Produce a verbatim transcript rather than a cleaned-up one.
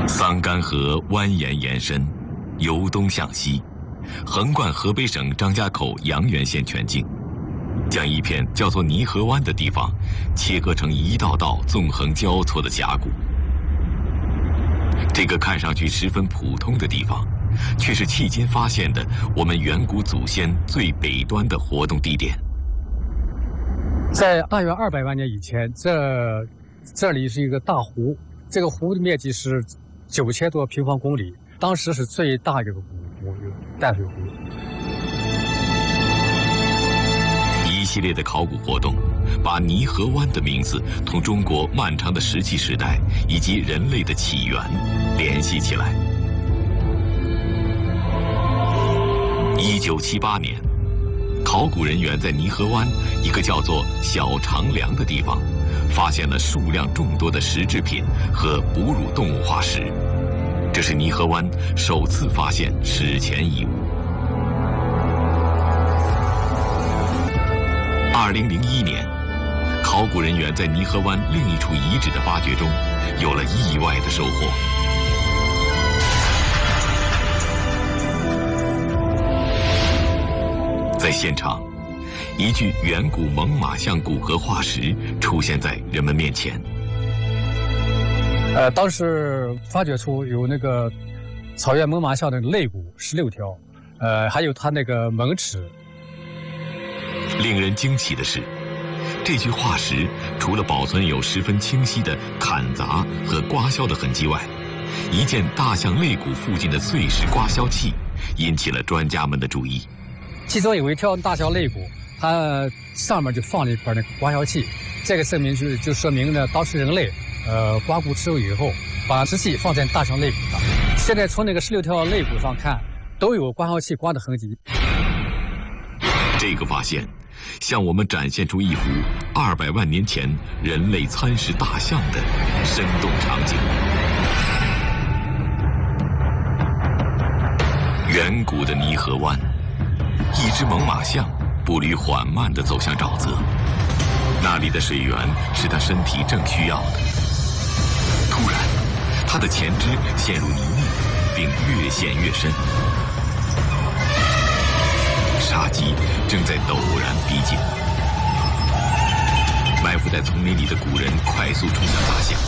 桑干河蜿蜒延伸，由东向西，横贯河北省张家口阳原县全境，将一片叫做泥河湾的地方切割成一道道纵横交错的峡谷。这个看上去十分普通的地方，却是迄今发现的我们远古祖先最北端的活动地点。 在大约二百万年以前，这这里是一个大湖，这个湖的面积是九千多平方公里，当时是最大的一个湖，淡水湖。 一系列的考古活动，把泥河湾的名字同中国漫长的石器时代以及人类的起源联系起来。一九七八年，考古人员在泥河湾一个叫做小长梁的地方，发现了数量众多的石制品和哺乳动物化石，这是泥河湾首次发现史前遗物。二零零一年，考古人员在泥河湾另一处遗址的发掘中，有了意外的收获。在现场，一具远古猛犸象骨骼化石出现在人们面前。 呃，当时发掘出有那个草原猛犸象的肋骨十六条，呃，还有它那个门齿。 令人惊奇的是，这具化石除了保存有十分清晰的砍砸和刮削的痕迹外，一件大象肋骨附近的碎石刮削器引起了专家们的注意。 其中有一条大象肋骨，它上面就放了一块那个刮削器，这个证明就就说明呢，当时人类呃刮骨吃肉以后，把石器放在大象肋骨上。现在从那个十六条肋骨上看，都有刮削器刮的痕迹。 这个发现向我们展现出一幅二百万年前人类餐食大象的生动场景。远古的泥河湾，一只猛犸象步履缓慢地走向沼泽，那里的水源是它身体正需要的。突然，它的前肢陷入泥泞，并越陷越深。杀机正在陡然逼近，埋伏在丛林里的古人快速冲向大象。